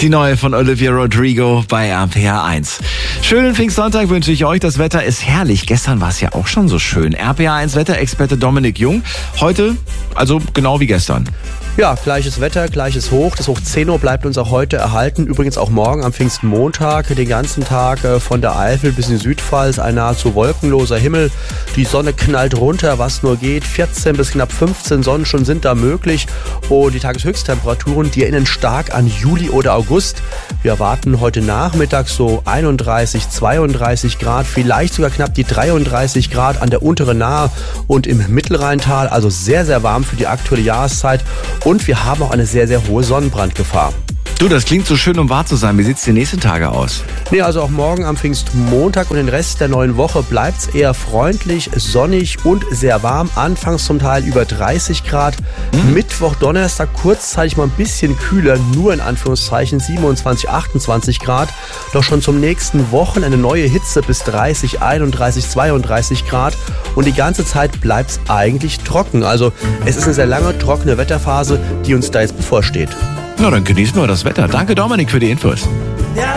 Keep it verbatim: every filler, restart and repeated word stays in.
die neue von Olivia Rodrigo bei R P R eins. Schönen Pfingstsonntag wünsche ich euch. Das Wetter ist herrlich. Gestern war es ja auch schon so schön. R P R eins Wetterexperte Dominik Jung. Heute, also genau wie gestern. Ja, gleiches Wetter, gleiches Hoch. Das Hoch zehn Uhr bleibt uns auch heute erhalten. Übrigens auch morgen am Pfingstmontag, den ganzen Tag von der Eifel bis in die Südpfalz. Ein nahezu wolkenloser Himmel. Die Sonne knallt runter, was nur geht. vierzehn bis knapp fünfzehn Sonnenstunden sind da möglich. Und die Tageshöchsttemperaturen, die erinnern stark an Juli oder August. Wir erwarten heute Nachmittag so einunddreißig, zweiunddreißig Grad, vielleicht sogar knapp die dreiunddreißig Grad an der unteren Nahe und im Mittelrheintal. Also sehr, sehr warm für die aktuelle Jahreszeit. Und wir haben auch eine sehr, sehr hohe Sonnenbrandgefahr. Du, das klingt so schön, um wahr zu sein. Wie sieht es die nächsten Tage aus? Nee, also auch morgen am Pfingstmontag und den Rest der neuen Woche bleibt es eher freundlich, sonnig und sehr warm. Anfangs zum Teil über dreißig Grad. Mhm. Mittwoch, Donnerstag kurzzeitig mal ein bisschen kühler, nur in Anführungszeichen siebenundzwanzig, achtundzwanzig Grad. Doch schon zum nächsten Wochen eine neue Hitze bis dreißig, einunddreißig, zweiunddreißig Grad. Und die ganze Zeit bleibt es eigentlich trocken. Also es ist eine sehr lange, trockene Wetterphase, die uns da jetzt bevorsteht. Na, dann genießen wir das Wetter. Danke, Dominik, für die Infos.